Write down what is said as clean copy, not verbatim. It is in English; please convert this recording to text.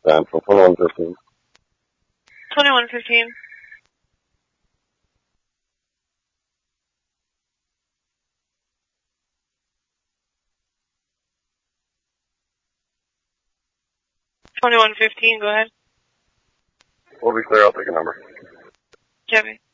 Central, 2115. 2115. Go ahead. We'll be clear. I'll take a number. Chevy.